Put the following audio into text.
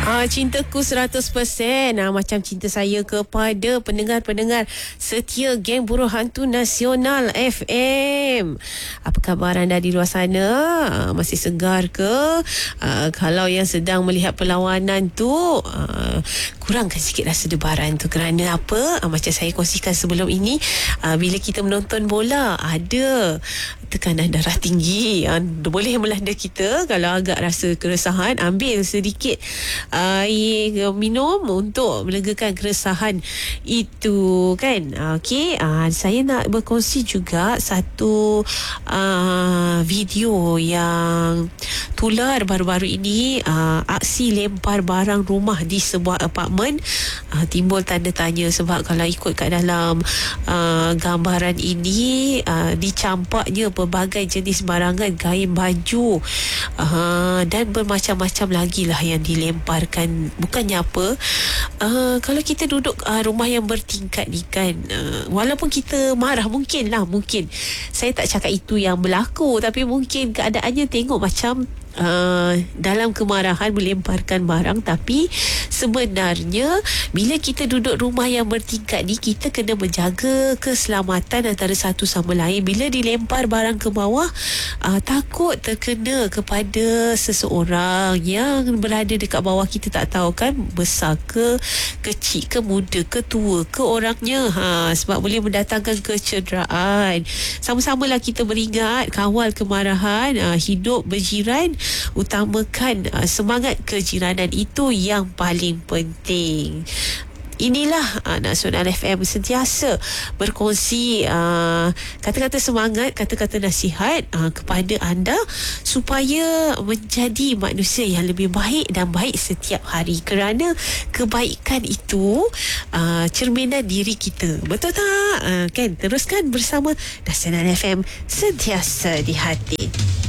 Cintaku 100%. Macam cinta saya kepada pendengar-pendengar setia geng Buruh Hantu Nasional FM. Apa khabar anda di luar sana? Masih segar ke? Kalau yang sedang melihat perlawanan tu, kurangkan sikit rasa debaran tu. Kerana apa? Macam saya kongsikan sebelum ini, bila kita menonton bola, ada tekanan darah tinggi, boleh melanda kita. Kalau agak rasa keresahan, ambil sedikit air minum untuk melegakan keresahan itu, kan. Okey, saya nak berkongsi juga satu video yang tular baru-baru ini. Aksi lempar barang rumah di sebuah apartmen. Timbul tanda tanya sebab kalau ikut kat dalam gambaran ini, dicampaknya pelbagai jenis barangan, kain baju, dan bermacam-macam lagi lah yang dilemparkan. Bukannya apa, kalau kita duduk rumah yang bertingkat ni, kan, walaupun kita marah, mungkin saya tak cakap itu yang berlaku, tapi mungkin keadaannya tengok macam dalam kemarahan melemparkan barang. Tapi sebenarnya bila kita duduk rumah yang bertingkat ni, kita kena menjaga keselamatan antara satu sama lain. Bila dilempar barang ke bawah, takut terkena kepada seseorang yang berada dekat bawah. Kita tak tahu, kan, besar ke, kecil ke, muda ke, tua ke orangnya, sebab boleh mendatangkan kecederaan. Sama-samalah kita beringat, kawal kemarahan, hidup berjiran, utamakan semangat kejiranan, itu yang paling penting. Inilah Nasional FM sentiasa berkongsi kata-kata semangat, kata-kata nasihat kepada anda supaya menjadi manusia yang lebih baik dan baik setiap hari. Kerana kebaikan itu cerminan diri kita. Betul tak? Kan? Teruskan bersama Nasional FM, sentiasa di hati.